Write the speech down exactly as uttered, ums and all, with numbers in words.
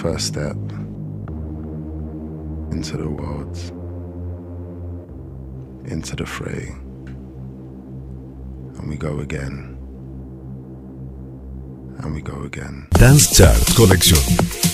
first step into the world, into the fray, and we go again, and we go again. Dance Chart Colección.